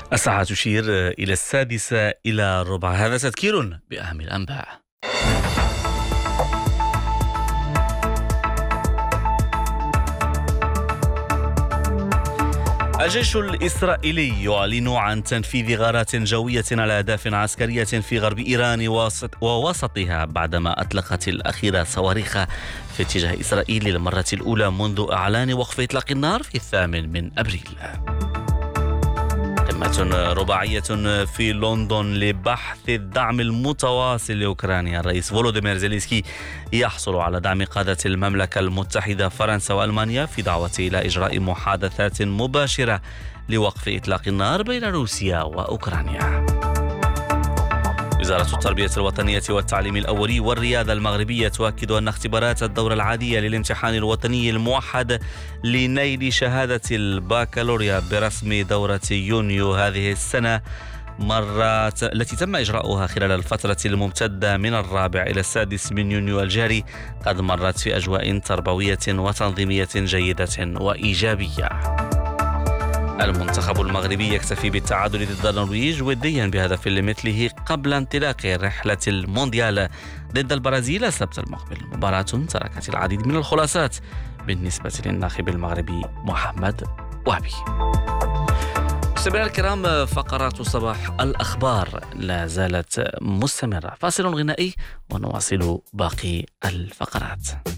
الساعة تشير إلى 6:06. هذا تذكير بأهم الأنباء. الجيش الإسرائيلي يعلن عن تنفيذ غارات جوية على أهداف عسكرية في غرب إيران ووسطها بعدما أطلقت الأخيرة صواريخ في اتجاه إسرائيل للمرة الأولى منذ إعلان وقف إطلاق النار في 8 أبريل. قمة رباعية في لندن لبحث الدعم المتواصل لأوكرانيا. الرئيس فولوديمير زيلينسكي يحصل على دعم قادة المملكة المتحدة فرنسا وألمانيا في دعوته إلى إجراء محادثات مباشرة لوقف إطلاق النار بين روسيا وأوكرانيا. وزارة التربية الوطنية والتعليم الأولي والريادة المغربية تؤكد أن اختبارات الدورة العادية للامتحان الوطني الموحد لنيل شهادة البكالوريا برسم دورة يونيو هذه السنة التي تم إجراؤها خلال الفترة الممتدة من 4 إلى 6 من يونيو الجاري قد مرت في أجواء تربوية وتنظيمية جيدة وإيجابية. المنتخب المغربي يكتفي بالتعادل ضد النرويج وديا بهدف لمثله قبل انطلاق رحلة المونديال ضد البرازيل السبت المقبل. مباراة تركت العديد من الخلاصات بالنسبة للناخب المغربي محمد وهبي. مستمعينا الكرام، فقرات صباح الأخبار لا زالت مستمرة. فاصل غنائي ونواصل باقي الفقرات.